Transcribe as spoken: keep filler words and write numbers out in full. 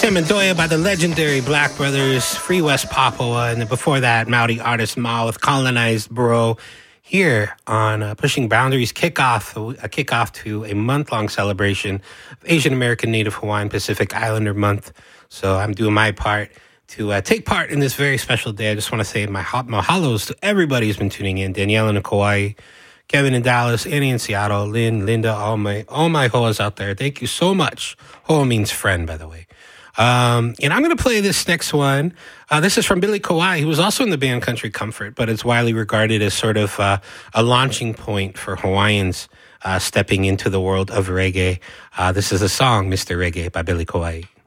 Sam Montoya by the legendary Black Brothers, Free West Papua, and then before that, Maori artist Ma with Colonized Bro, here on uh, Pushing Boundaries kickoff, a kickoff to a month-long celebration of Asian American Native Hawaiian Pacific Islander Month. So I'm doing my part to uh, take part in this very special day. I just want to say my mahalos to everybody who's been tuning in. Danielle in Kauai, Kevin in Dallas, Annie in Seattle, Lynn, Linda, all my all my hoas out there. Thank you so much. Hoa means friend, by the way. Um, and I'm going to play this next one. Uh, this is from Billy Kauai, who was also in the band Country Comfort, but it's widely regarded as sort of uh, a launching point for Hawaiians uh, stepping into the world of reggae. Uh, this is a song, Mister Reggae, by Billy Kauai.